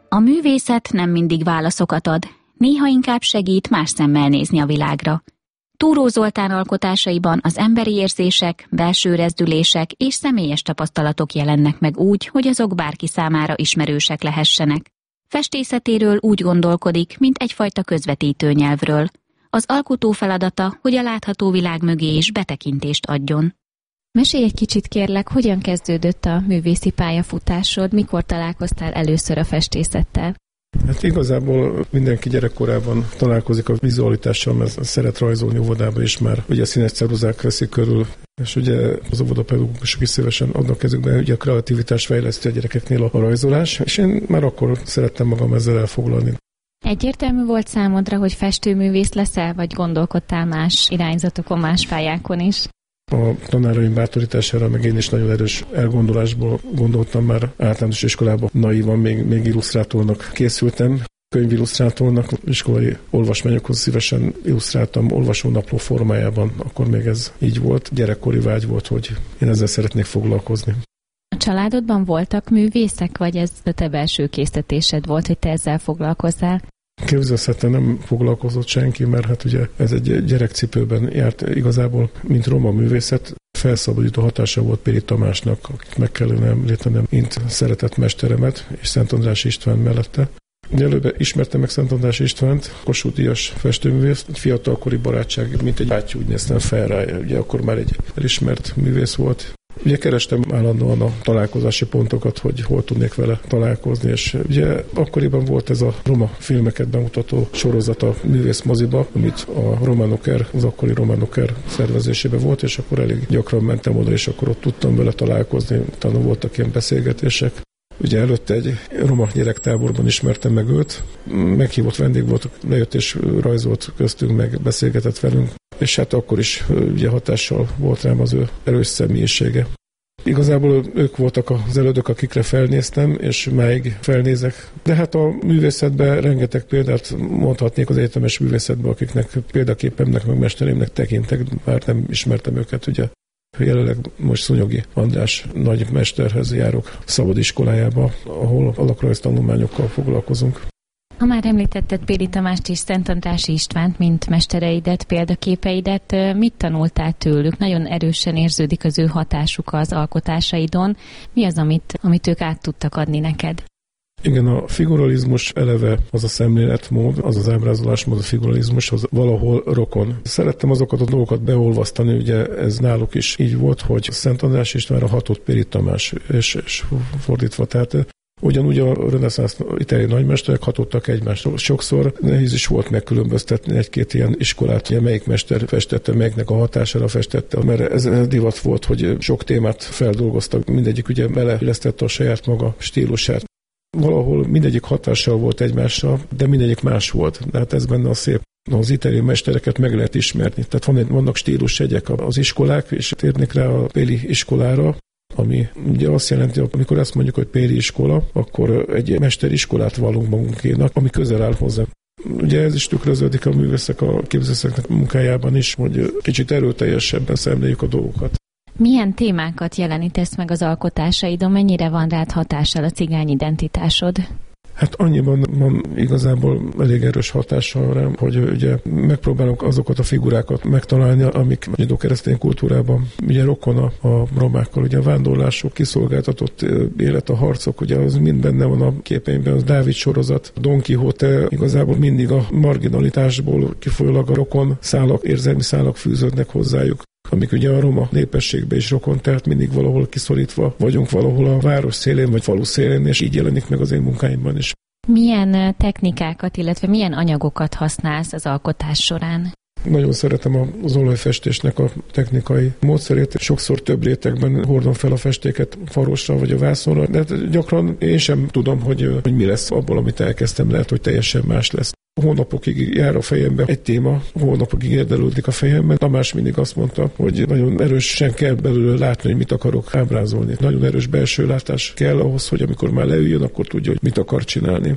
A művészet nem mindig válaszokat ad, néha inkább segít más szemmel nézni a világra. Túró Zoltán alkotásaiban az emberi érzések, belső rezdülések és személyes tapasztalatok jelennek meg úgy, hogy azok bárki számára ismerősek lehessenek. Festészetéről úgy gondolkodik, mint egyfajta közvetítő nyelvről. Az alkotó feladata, hogy a látható világ mögé is betekintést adjon. Mesélj egy kicsit kérlek, hogyan kezdődött a művészi pályafutásod, mikor találkoztál először a festészettel? Hát igazából mindenki gyerekkorában találkozik a vizualitással, mert szeret rajzolni óvodában is már. Ugye a színes ceruzák veszik körül, és ugye az óvodapedagógusok is szívesen adnak kezükbe, ugye a kreativitás fejleszti a gyerekeknél a rajzolás, és én már akkor szerettem magam ezzel elfoglalni. Egyértelmű volt számodra, hogy festőművész leszel, vagy gondolkodtál más irányzatokon, más pályákon is? A tanáraim bátorítására, meg én is nagyon erős elgondolásból gondoltam már általános iskolában. Naívan még illusztrátornak készültem, könyvillusztrátornak, iskolai olvasmányokhoz szívesen illusztráltam olvasónapló formájában, akkor még ez így volt. Gyerekkori vágy volt, hogy én ezzel szeretnék foglalkozni. A családodban voltak művészek, vagy ez a te belső késztetésed volt, hogy te ezzel foglalkozzál? Képzelhetően nem foglalkozott senki, mert hát ugye ez egy gyerekcipőben járt igazából, mint roma művészet. Felszabadító hatása volt Péri Tamásnak, akit meg kellene említenem, mint szeretett mesteremet, és Szent András István mellette. Előbb ismertem meg Szent András Istvánt, Kossuth Díjas festőművész, egy fiatalkori barátság, mint egy bátyú, úgy néztem fel rá, ugye akkor már egy elismert művész volt. Ugye kerestem állandóan a találkozási pontokat, hogy hol tudnék vele találkozni, és ugye akkoriban volt ez a roma filmeket bemutató sorozat a művész moziba, amit a Romanoker, az akkori Romanoker szervezésében volt, és akkor elég gyakran mentem oda, és akkor ott tudtam vele találkozni, utána voltak ilyen beszélgetések. Ugye előtte egy roma gyerektáborban ismertem meg őt, meghívott vendég volt, lejött és rajzolt köztünk, meg beszélgetett velünk, és hát akkor is ugye hatással volt rám az ő erős személyisége. Igazából ők voltak az elődök, akikre felnéztem, és máig felnézek. De hát a művészetben rengeteg példát mondhatnék az egyetemes művészetben, akiknek példaképemnek, meg mesterémnek tekintek, bár nem ismertem őket, ugye. Jelenleg most Szúnyogi András nagymesterhez járok szabadiskolájába, ahol alakrajz tanulmányokkal foglalkozunk. Ha már említetted Péri Tamást és Szent Andrássy Istvánt, mint mestereidet, példaképeidet, mit tanultál tőlük? Nagyon erősen érződik az ő hatásuk az alkotásaidon. Mi az, amit ők át tudtak adni neked? Igen, a figuralizmus eleve az a szemléletmód, az az ábrázolásmód, a figuralizmus, az valahol rokon. Szerettem azokat a dolgokat beolvasztani, ugye ez náluk is így volt, hogy Szent András Istvánra hatott Péri Tamás, és fordítva. Tehát ugyanúgy a reneszánsz itáliai nagymesterek hatottak egymásra. Sokszor nehéz is volt megkülönböztetni egy-két ilyen iskolát, ugye melyik mester festette, melyiknek a hatására festette, mert ez divat volt, hogy sok témát feldolgoztak, mindegyik ugye beleillesztette a saját maga stílusát. Valahol mindegyik hatással volt egymásra, de mindegyik más volt. De hát ez benne a szép. Az itáliai mestereket meg lehet ismerni. Tehát vannak stílusjegyek az iskolák, és térnék rá a Péli iskolára, ami ugye azt jelenti, amikor azt mondjuk, hogy Péli iskola, akkor egy mesteriskolát vallunk magunkénak, ami közel áll hozzá. Ugye ez is tükröződik a művészek, a képzőszaknak munkájában is, hogy kicsit erőteljesebben szemléljük a dolgokat. Milyen témákat jelenítesz meg az alkotásaidon, mennyire van rád hatással a cigány identitásod? Hát annyiban van igazából elég erős hatással rám, hogy ugye megpróbálunk azokat a figurákat megtalálni, amik a zsidó-keresztény kultúrában ugye rokon a romákkal, ugye a vándorlások, kiszolgáltatott élet, a harcok, ugye az mind benne van a képeimben, az Dávid sorozat, Don Quixote, igazából mindig a marginalitásból kifolyólag a rokon szálak, érzelmi szálak fűződnek hozzájuk, amik ugye a roma népességbe is rokon, tehát mindig valahol kiszorítva vagyunk, valahol a város szélén vagy falu szélén, és így jelenik meg az én munkáimban is. Milyen technikákat, illetve milyen anyagokat használsz az alkotás során? Nagyon szeretem az olajfestésnek a technikai módszerét. Sokszor több rétegben hordom fel a festéket farosra vagy a vászonra, de gyakran én sem tudom, hogy mi lesz abból, amit elkezdtem. Lehet, hogy teljesen más lesz. Hónapokig jár a fejembe egy téma, hónapokig érdelődik a fejemben. Tamás mindig azt mondta, hogy nagyon erősen kell belőle látni, hogy mit akarok ábrázolni. Nagyon erős belső látás kell ahhoz, hogy amikor már leüljön, akkor tudja, hogy mit akar csinálni.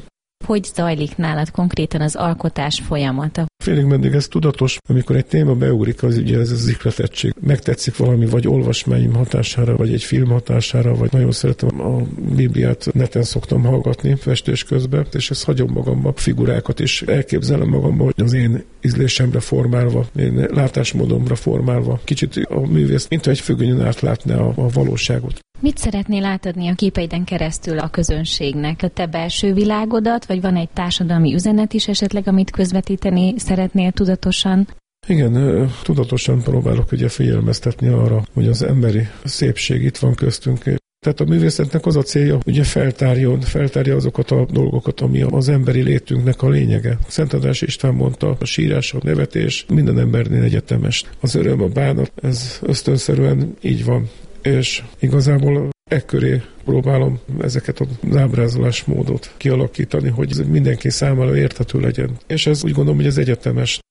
hogy zajlik nálad konkrétan az alkotás folyamata? Félig meddig ez tudatos, amikor egy téma beugrik, az ugye ez az ihletettség. Megtetszik valami, vagy olvasmányim hatására, vagy egy film hatására, vagy nagyon szeretem a Bibliát, neten szoktam hallgatni festés közben, és ezt hagyom magamba, figurákat is elképzelem magamba, hogy az én ízlésemre formálva, én látásmódomra formálva, kicsit a művész, mint egy függönyön átlátná a valóságot. Mit szeretnél átadni a képeiden keresztül a közönségnek? A te belső világodat, vagy van egy társadalmi üzenet is esetleg, amit közvetíteni szeretnél tudatosan? Igen, tudatosan próbálok ugye figyelmeztetni arra, hogy az emberi szépség itt van köztünk. Tehát a művészetnek az a célja, hogy feltárja azokat a dolgokat, ami az emberi létünknek a lényege. Szent András István mondta, a sírás, a nevetés minden embernél egyetemes. Az öröm, a bánat, ez ösztönszerűen így van. És igazából ekköré próbálom ezeket az ábrázolásmódot kialakítani, hogy ez mindenki számára érthető legyen. És ez úgy gondolom, hogy ez egyetemes.